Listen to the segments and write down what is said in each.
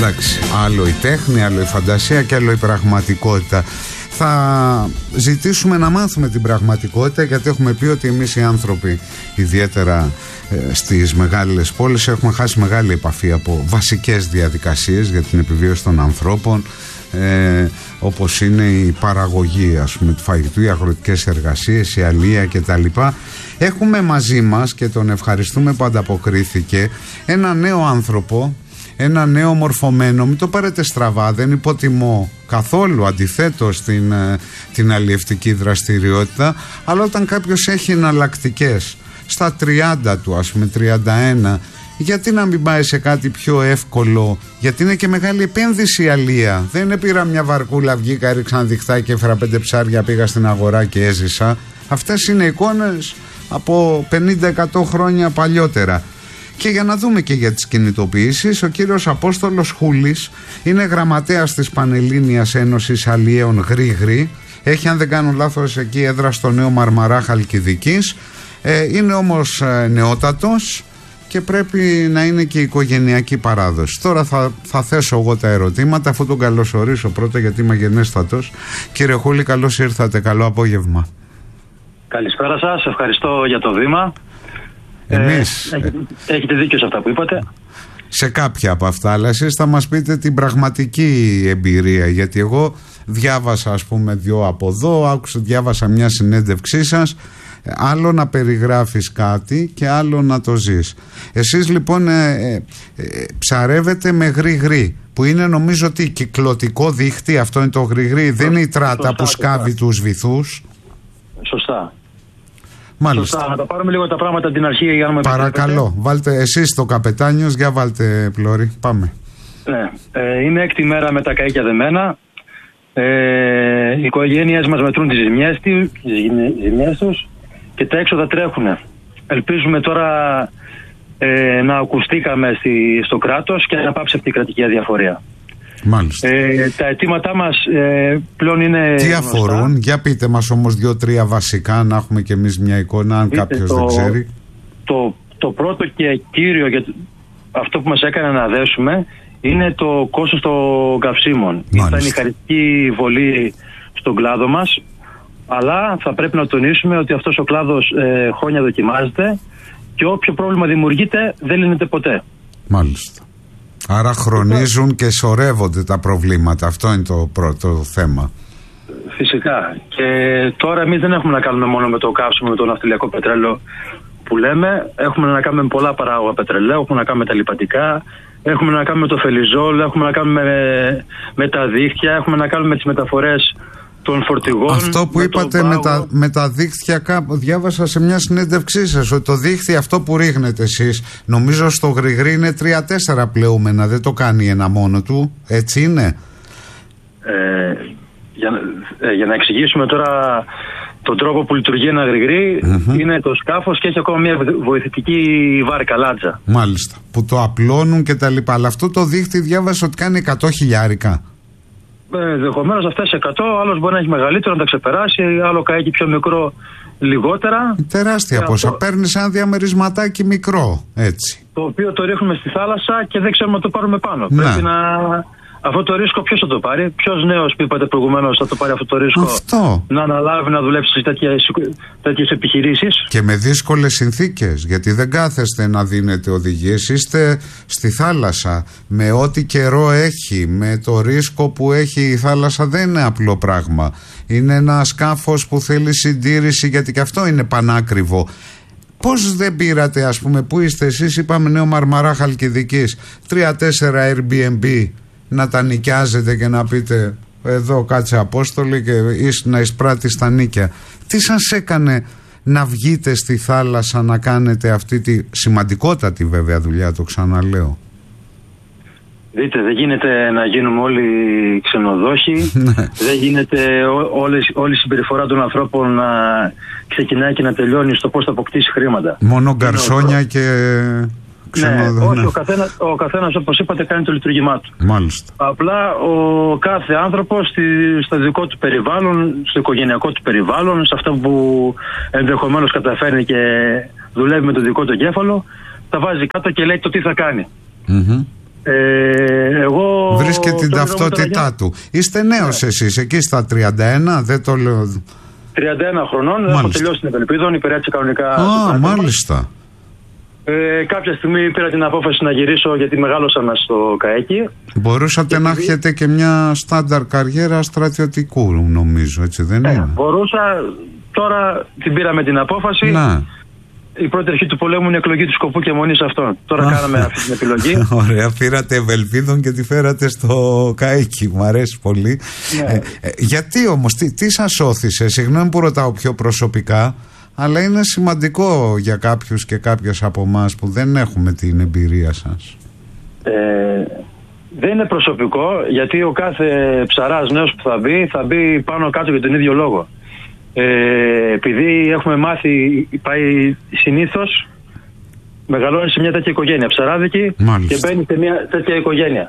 Εντάξει, άλλο η τέχνη, άλλο η φαντασία και άλλο η πραγματικότητα. Θα ζητήσουμε να μάθουμε την πραγματικότητα, γιατί έχουμε πει ότι εμείς οι άνθρωποι, ιδιαίτερα στις μεγάλες πόλεις, έχουμε χάσει μεγάλη επαφή από βασικές διαδικασίες για την επιβίωση των ανθρώπων, όπως είναι η παραγωγή, ας πούμε, του φαγητού, οι αγροτικές εργασίες, η αλεία κτλ. Έχουμε μαζί μας, και τον ευχαριστούμε που ανταποκρίθηκε, ένα νέο άνθρωπο, ένα νέο μορφωμένο. Μην το πάρετε στραβά, δεν υποτιμώ καθόλου, αντιθέτως την αλλιευτική δραστηριότητα, αλλά όταν κάποιος έχει εναλλακτικές στα 30 του, ας πούμε 31, γιατί να μην πάει σε κάτι πιο εύκολο? Γιατί είναι και μεγάλη επένδυση η αλεία. Δεν είναι πήρα μια βαρκούλα, βγήκα, έριξα ένα διχτάκι, έφερα 5 ψάρια, πήγα στην αγορά και έζησα. Αυτές είναι εικόνες από 50-100 χρόνια παλιότερα. Και για να δούμε και για τις κινητοποιήσεις, ο κύριος Απόστολος Χούλης είναι γραμματέας της Πανελλήνιας Ένωσης Αλλιέων Γρήγρη. Έχει, αν δεν κάνω λάθος, εκεί έδρα στο Νέο Μαρμαρά Χαλκιδικής. Είναι όμως νεότατος και πρέπει να είναι και οικογενειακή παράδοση. Τώρα θα θέσω εγώ τα ερωτήματα, αφού τον καλωσορίσω πρώτα, γιατί είμαι γενέστατος. Κύριε Χούλη, καλώς ήρθατε, καλό απόγευμα. Καλησπέρα σας, ευχαριστώ για το βήμα. Έχετε δίκιο σε αυτά που είπατε. Σε κάποια από αυτά, αλλά εσείς θα μας πείτε την πραγματική εμπειρία, γιατί εγώ διάβασα, ας πούμε, 2 από εδώ, διάβασα μια συνέντευξή σας. Άλλο να περιγράφεις κάτι και άλλο να το ζεις. Εσείς λοιπόν ψαρεύετε με γρηγρή, που είναι, νομίζω, ότι κυκλωτικό δίχτυ. Αυτό είναι το γρηγρή, δεν είναι η τράτα που σκάβει τους βυθούς. Σωστά. Μάλιστα. Σωστά. Να τα πάρουμε λίγο τα πράγματα την αρχή, για να με παρακαλώ, βάλτε εσείς το καπετάνιος, για βάλτε πλώρη. Πάμε. Ναι. Είναι 6η μέρα με τα καΐκια δεμένα. Οι οικογένειες μας μετρούν τις ζημιές τους και τα έξοδα τρέχουνε. Ελπίζουμε τώρα να ακουστήκαμε στο κράτος και να πάψει αυτή η κρατική αδιαφορία. Μάλιστα. Τα αιτήματά μας πλέον είναι... Τι αφορούν, γνωστά. Για πείτε μας όμως 2-3 βασικά, να έχουμε κι εμείς μια εικόνα, αν κάποιος δεν ξέρει. Το πρώτο και κύριο, για αυτό που μας έκανε να δέσουμε, είναι το κόστος των καυσίμων. Ήταν η χαριστική βολή στον κλάδο μας, αλλά θα πρέπει να τονίσουμε ότι αυτός ο κλάδος χρόνια δοκιμάζεται και όποιο πρόβλημα δημιουργείται δεν λύνεται ποτέ. Μάλιστα. Άρα χρονίζουν και σωρεύονται τα προβλήματα. Αυτό είναι το πρώτο θέμα. Φυσικά. Και τώρα εμείς δεν έχουμε να κάνουμε μόνο με το καύσιμο, με το ναυτιλιακό πετρέλαιο που λέμε. Έχουμε να κάνουμε με πολλά παράγωγα πετρελαίου, έχουμε να κάνουμε με τα λιπαντικά, έχουμε να κάνουμε με το φελιζόλ, έχουμε να κάνουμε με τα δίχτυα, έχουμε να κάνουμε με τις μεταφορές των φορτηγών. Αυτό που είπατε με τα δίχτυα, διάβασα σε μια συνέντευξή σας ότι το δίχτυ αυτό που ρίχνετε εσείς, νομίζω στο γρηγρή είναι 3-4 πλεούμενα, δεν το κάνει ένα μόνο του, έτσι είναι? Για να εξηγήσουμε τώρα τον τρόπο που λειτουργεί ένα γρηγρή, είναι το σκάφος και έχει ακόμα μια βοηθητική βάρκα, λάτζα. Μάλιστα, που το απλώνουν και τα λοιπά. Αλλά αυτό το δίχτυ διάβασα ότι κάνει 100 χιλιάρικα. Ενδεχομένως αυτές 100, άλλος μπορεί να έχει μεγαλύτερο, να τα ξεπεράσει, άλλο καίκι πιο μικρό λιγότερα. Τεράστια ποσά. Παίρνεις ένα διαμερισματάκι μικρό, έτσι. Το οποίο το ρίχνουμε στη θάλασσα και δεν ξέρουμε να το πάρουμε πάνω. Πρέπει να... Αυτό το ρίσκο ποιος θα το πάρει? Ποιος νέος που είπατε προηγουμένως θα το πάρει αυτό το ρίσκο? Αυτό. Να αναλάβει να δουλέψει σε τέτοιες επιχειρήσεις. Και με δύσκολες συνθήκες, γιατί δεν κάθεστε να δίνετε οδηγίες. Είστε στη θάλασσα, με ό,τι καιρό έχει, με το ρίσκο που έχει η θάλασσα, δεν είναι απλό πράγμα. Είναι ένα σκάφος που θέλει συντήρηση, γιατί και αυτό είναι πανάκριβο. Πώς δεν πήρατε, ας πούμε, που είστε εσείς, είπαμε Νέο Μαρμαρά Χαλκιδικής, 3-4 Airbnb, να τα νοικιάζετε και να πείτε εδώ κάτσε Απόστολη και να εισπράττεις τα νίκια. Τι σας έκανε να βγείτε στη θάλασσα να κάνετε αυτή τη σημαντικότατη βέβαια δουλειά, το ξαναλέω? Δείτε, δεν γίνεται να γίνουμε όλοι ξενοδόχοι. Δεν γίνεται όλη η συμπεριφορά των ανθρώπων να ξεκινάει και να τελειώνει στο πώς θα αποκτήσει χρήματα. Μόνο γκαρσόνια και... Ναι, όχι, ο καθένας, όπως είπατε, κάνει το λειτουργήμά του. Μάλιστα. Απλά ο κάθε άνθρωπος στο δικό του περιβάλλον, στο οικογενειακό του περιβάλλον, σε αυτό που ενδεχομένως καταφέρνει και δουλεύει με το δικό του εγκέφαλο, τα βάζει κάτω και λέει το τι θα κάνει. Εγώ ξέρεις και την ταυτότητά του. Είστε νέος εσείς, εκεί στα 31, δεν το λέω. 31 χρονών, έχω τελειώσει την Ευελπίδων, υπηρέτησα κανονικά. Μάλιστα. Κάποια στιγμή πήρα την απόφαση να γυρίσω γιατί μεγάλωσα μέσα στο ΚΑΕΚΙ. Μπορούσατε να έχετε και μια στάνταρ καριέρα στρατιωτικού, νομίζω, έτσι δεν είναι? Μπορούσα, τώρα την πήραμε την απόφαση. Η πρώτη αρχή του πολέμου είναι η εκλογή του σκοπού και μονής αυτών. Τώρα κάναμε αυτή την επιλογή. Ωραία, πήρατε Ευελπίδων και τη φέρατε στο ΚΑΕΚΙ. Μου αρέσει πολύ. Γιατί όμως, τι σας όθησε? Συγγνώμη που ρωτάω πιο προσωπικά, αλλά είναι σημαντικό για κάποιους και κάποιες από εμάς που δεν έχουμε την εμπειρία σας. Δεν είναι προσωπικό, γιατί ο κάθε ψαράς νέος που θα μπει πάνω κάτω για τον ίδιο λόγο. Επειδή έχουμε μάθει, πάει συνήθως, μεγαλώνει σε μια τέτοια οικογένεια ψαράδικη. Μάλιστα. Και μπαίνει σε μια τέτοια οικογένεια.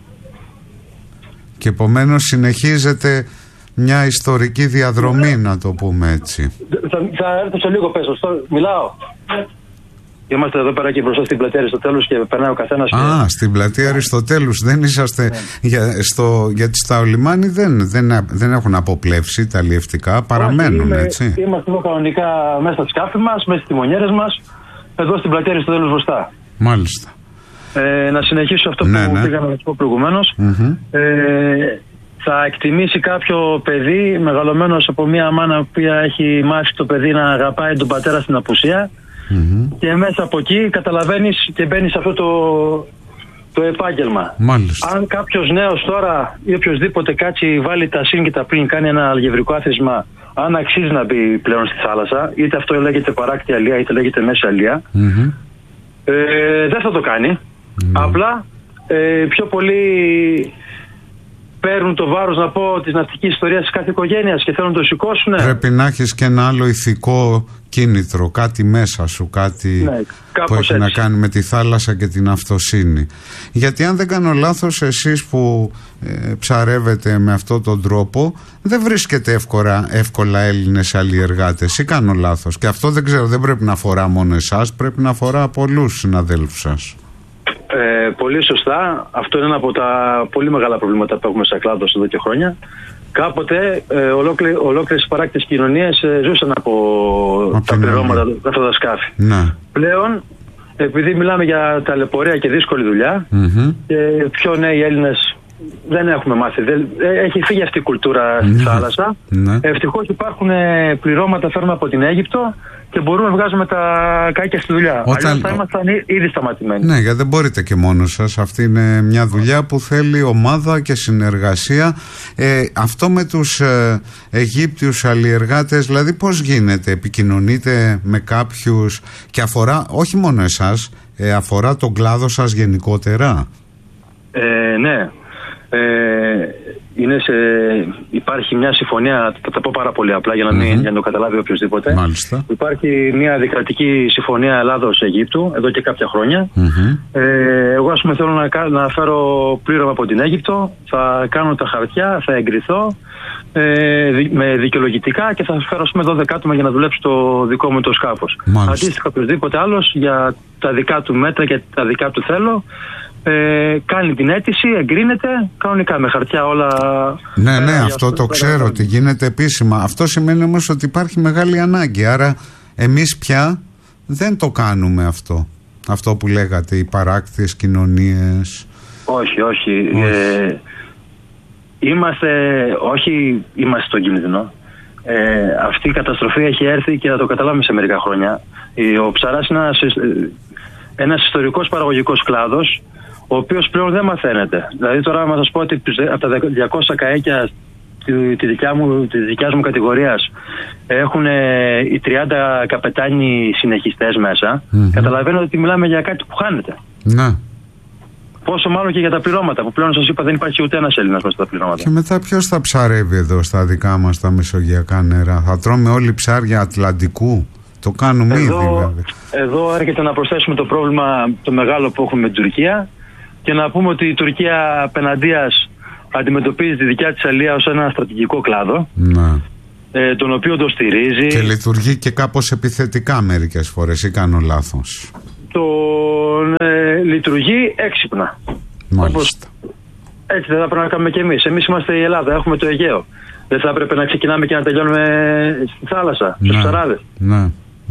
Και επομένως συνεχίζεται μια ιστορική διαδρομή, να το πούμε έτσι. Θα έρθω σε λίγο, πέσω. Μιλάω. Είμαστε εδώ πέρα και μπροστά στην πλατεία Αριστοτέλους και περνάει ο καθένας. Στην πλατεία Αριστοτέλους δεν είσαστε? Γιατί στα λιμάνι δεν έχουν αποπλέψει τα αλλιευτικά, παραμένουν, έτσι. Είμαστε εδώ κανονικά μέσα στα σκάφη μας, μέσα στις τιμονιέρες μας, εδώ στην πλατεία Αριστοτέλους μπροστά. Μάλιστα. Να συνεχίσω αυτό που πήγαμε να σας πω προηγουμένως. Θα εκτιμήσει κάποιο παιδί μεγαλωμένος από μια μάνα που έχει μάθει το παιδί να αγαπάει τον πατέρα στην απουσία, και μέσα από εκεί καταλαβαίνεις και μπαίνεις σε αυτό το επάγγελμα. Μάλιστα. Αν κάποιος νέος τώρα ή οποιοδήποτε κάτσει, βάλει τα συν και τα πλήν, κάνει ένα αλγευρικό άθροισμα, αν αξίζει να μπει πλέον στη θάλασσα, είτε αυτό λέγεται παράκτη αλία είτε λέγεται μέση αλία, δεν θα το κάνει. Απλά πιο πολύ παίρνουν το βάρος, να πω, της ναυτικής ιστορίας της κάθε οικογένειας και θέλουν να το σηκώσουν. Πρέπει να έχεις και ένα άλλο ηθικό κίνητρο, κάτι μέσα σου, κάτι που έχει να κάνει με τη θάλασσα και την αυτοσύνη. Γιατί αν δεν κάνω λάθος, εσείς που ψαρεύετε με αυτόν τον τρόπο, δεν βρίσκετε εύκολα Έλληνες αλλιεργάτες, ή κάνω λάθος? Και αυτό δεν ξέρω, δεν πρέπει να αφορά μόνο εσάς, πρέπει να αφορά πολλούς συναδέλφους σας. Πολύ σωστά. Αυτό είναι ένα από τα πολύ μεγάλα προβλήματα που έχουμε σε κλάδος εδώ και χρόνια. Κάποτε ολόκληρες παράκτητες κοινωνίες ζούσαν από τα πληρώματα αυτά τα σκάφη. Πλέον, επειδή μιλάμε για ταλαιπωρία και δύσκολη δουλειά, και πιο νέοι Έλληνες δεν έχουμε μάθει. Έχει φύγει αυτή η κουλτούρα στη θάλασσα. Ευτυχώς υπάρχουν πληρώματα, φέρνουμε από την Αίγυπτο και μπορούμε να βγάζουμε τα κάκια στη δουλειά. Αλλιώς θα ήμασταν ήδη σταματημένοι. Ναι, γιατί δεν μπορείτε και μόνος σας. Αυτή είναι μια δουλειά που θέλει ομάδα και συνεργασία. Αυτό με τους Αιγύπτιους αλλιεργάτες, δηλαδή πώς γίνεται? Επικοινωνείτε με κάποιους και αφορά όχι μόνο εσάς, αφορά τον κλάδο σας γενικότερα? Ναι. Υπάρχει μια συμφωνία, θα τα πω πάρα πολύ απλά για να το καταλάβει οποιοδήποτε. Μάλιστα. Υπάρχει μια δικρατική συμφωνία Ελλάδος-Αιγύπτου εδώ και κάποια χρόνια. Εγώ, ας πούμε, θέλω να φέρω πλήρωμα από την Αίγυπτο, θα κάνω τα χαρτιά, θα εγκριθώ με δικαιολογητικά και θα φέρω, ας πούμε, 12 άτομα για να δουλέψει το δικό μου το σκάφος. Αντίστοιχα, οποιοδήποτε άλλος για τα δικά του μέτρα και τα δικά του θέλω, κάνει την αίτηση, εγκρίνεται κανονικά με χαρτιά όλα. Ναι, αυτό το ξέρω ότι γίνεται επίσημα. Αυτό σημαίνει όμως ότι υπάρχει μεγάλη ανάγκη. Άρα εμείς πια δεν το κάνουμε αυτό. Αυτό που λέγατε, οι παράκτιες κοινωνίες. Όχι. Είμαστε στον κίνδυνο. Αυτή η καταστροφή έχει έρθει και θα το καταλάβουμε σε μερικά χρόνια. Ο ψαράς είναι ένας ιστορικός παραγωγικός κλάδος, ο οποίος πλέον δεν μαθαίνεται. Δηλαδή τώρα να σας πω ότι από τα 200 καέκια της δικιάς μου κατηγορίας έχουν οι 30 καπετάνοι συνεχιστές μέσα. Καταλαβαίνετε ότι μιλάμε για κάτι που χάνεται. Ναι. Πόσο μάλλον και για τα πληρώματα, που πλέον σας είπα δεν υπάρχει ούτε ένας Έλληνας μέσα στα πληρώματα. Και μετά ποιος θα ψαρεύει εδώ στα δικά μας τα μεσογειακά νερά? Θα τρώμε όλοι ψάρια Ατλαντικού? Το κάνουμε ήδη βέβαια. Εδώ έρχεται να προσθέσουμε το πρόβλημα το μεγάλο που έχουμε με την Τουρκία και να πούμε ότι η Τουρκία απέναντίας αντιμετωπίζει τη δικιά της αλία ως ένα στρατηγικό κλάδο, τον οποίο το στηρίζει. Και λειτουργεί και κάπως επιθετικά μερικές φορές, ή κάνω λάθος? Λειτουργεί έξυπνα. Μάλιστα. Έτσι δεν θα πρέπει να κάνουμε κι εμείς. Εμείς είμαστε η Ελλάδα, έχουμε το Αιγαίο. Δεν θα έπρεπε να ξεκινάμε και να τελειώνουμε στη θάλασσα, στους ψαράδες. Ναι.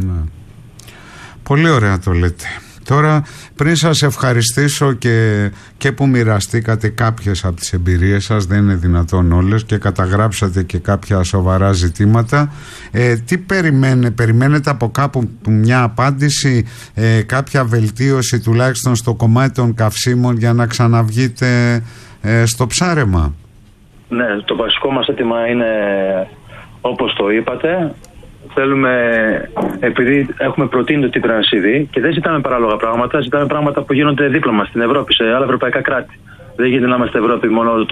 Πολύ ωραία το λέτε. Τώρα, πριν σας ευχαριστήσω και που μοιραστήκατε κάποιες από τις εμπειρίες σας, δεν είναι δυνατόν όλες, και καταγράψατε και κάποια σοβαρά ζητήματα, τι περιμένετε από κάπου μια απάντηση, κάποια βελτίωση τουλάχιστον στο κομμάτι των καυσίμων για να ξαναβγείτε στο ψάρεμα? Ναι, το βασικό μας αίτημα είναι όπως το είπατε. Θέλουμε, επειδή έχουμε προτείνει το τυπρανσίδι και δεν ζητάμε παράλογα πράγματα, ζητάμε πράγματα που γίνονται δίπλα μας στην Ευρώπη, σε άλλα ευρωπαϊκά κράτη. Δεν γίνεται να είμαστε Ευρώπη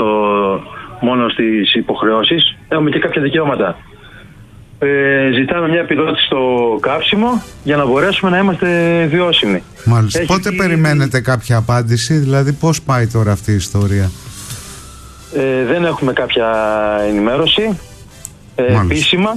μόνο στις υποχρεώσεις. Έχουμε και κάποια δικαιώματα. Ζητάμε μια επιδότηση στο καύσιμο για να μπορέσουμε να είμαστε βιώσιμοι. Μάλιστα. Πότε περιμένετε κάποια απάντηση, δηλαδή πώς πάει τώρα αυτή η ιστορία? Δεν έχουμε κάποια ενημέρωση επίσημα.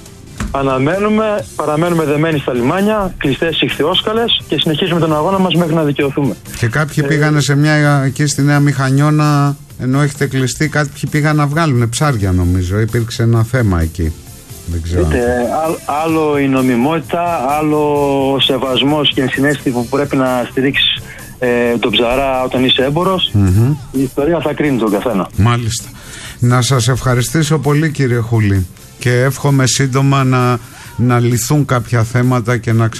Παραμένουμε δεμένοι στα λιμάνια, κλειστές ιχθυόσκαλες και συνεχίζουμε τον αγώνα μας μέχρι να δικαιωθούμε. Και κάποιοι πήγανε σε μια εκεί στη Νέα Μηχανιώνα, ενώ έχετε κλειστεί, κάποιοι πήγαν να βγάλουν ψάρια, νομίζω. Υπήρξε ένα θέμα εκεί. Δεν ξέρω. Άλλο η νομιμότητα, άλλο ο σεβασμός και ενσυναίσθηση που πρέπει να στηρίξεις τον ψαρά όταν είσαι έμπορος. Η ιστορία θα κρίνει τον καθένα. Μάλιστα. Να σας ευχαριστήσω πολύ, κύριε Χούλη, και εύχομαι σύντομα να λυθούν κάποια θέματα και να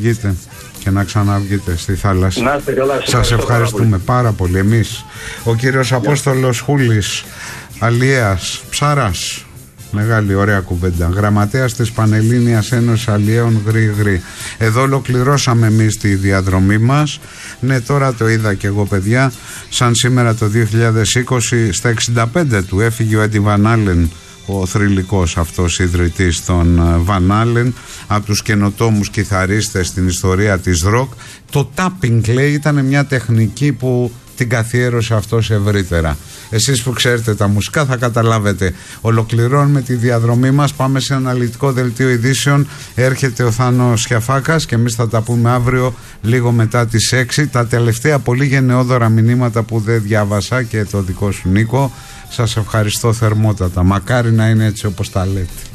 ξαναβγείτε στη θάλασσα. Να είστε καλά. Σας ευχαριστούμε πάρα πολύ εμείς. Ο κύριος Απόστολος Χούλης, αλιέας, ψάρας, μεγάλη ωραία κουβέντα, γραμματέας της Πανελλήνιας Ένωσης Αλιέων Γρηγρή. Εδώ ολοκληρώσαμε εμείς τη διαδρομή μας. Ναι, τώρα το είδα και εγώ, παιδιά, σαν σήμερα το 2020 στα 65 του έφυγε ο Έντι Βαν Άλεν, ο θρυλικός αυτός ιδρυτής των Van Halen, από τους καινοτόμους κιθαρίστες στην ιστορία της ροκ. Το tapping, λέει, ήταν μια τεχνική που την καθιέρωσε αυτός ευρύτερα. Εσείς που ξέρετε τα μουσικά θα καταλάβετε. Ολοκληρώνουμε τη διαδρομή μας, πάμε σε αναλυτικό δελτίο ειδήσεων. Έρχεται ο Θάνος Σιαφάκας και εμείς θα τα πούμε αύριο λίγο μετά τις 6. Τα τελευταία πολύ γενναιόδωρα μηνύματα που δεν διάβασα και το δικό σου, Νίκο, σας ευχαριστώ θερμότατα. Μακάρι να είναι έτσι όπως τα λέτε.